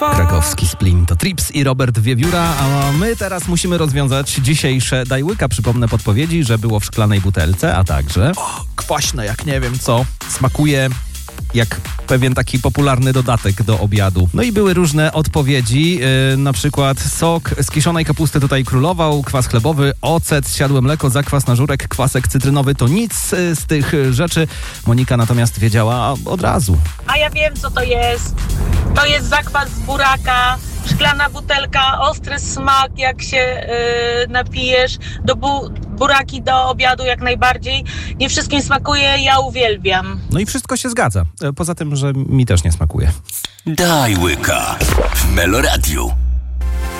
Krakowski Splin to Trips i Robert Wiewióra, a my teraz musimy rozwiązać dzisiejsze Daj łyka. Przypomnę podpowiedzi, że było w szklanej butelce, a także kwaśne jak nie wiem co, smakuje jak pewien taki popularny dodatek do obiadu. No i były różne odpowiedzi, na przykład sok z kiszonej kapusty tutaj królował, kwas chlebowy, ocet, zsiadłe mleko, zakwas na żurek, kwasek cytrynowy. To nic z tych rzeczy. Monika natomiast wiedziała od razu. A ja wiem, co to jest. To jest zakwas z buraka, szklana butelka, ostry smak, jak się napijesz. Buraki do obiadu jak najbardziej. Nie wszystkim smakuje, ja uwielbiam. No i wszystko się zgadza. Poza tym, że mi też nie smakuje. Daj łyka w Meloradiu.